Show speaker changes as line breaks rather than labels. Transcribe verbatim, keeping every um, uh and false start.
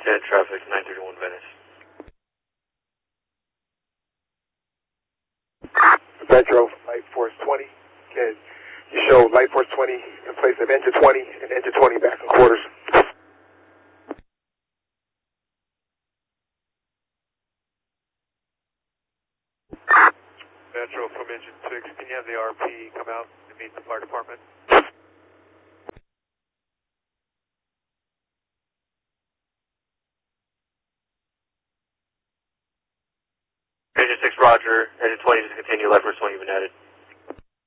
ten traffic, nine thirty-one Venice.
Metro, Light Force twenty. Can you show Light Force twenty in place of engine twenty and engine twenty back in quarters?
Metro from engine six, can you have the R P come out and meet the fire department?
Engine six, roger. Engine twenty, just continue. Light Force twenty, been added.